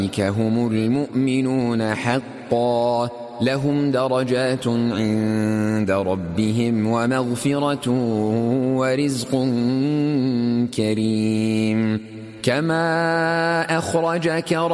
هم المؤمنون حقا لهم درجات عند ربهم ومغفرة ورزق كريم كما أخرجك